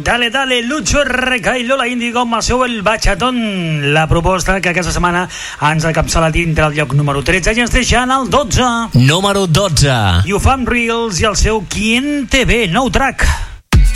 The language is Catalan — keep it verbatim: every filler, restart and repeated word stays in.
Dale, dale, Lucho Reca i Lola Índigo amb el seu El Bachatón, la proposta que aquesta setmana ens ha capçalat dintre el lloc número tretze i ens deixa en el dotze. Número dotze. I ho fa amb Reels i el seu Quien te ve, nou track.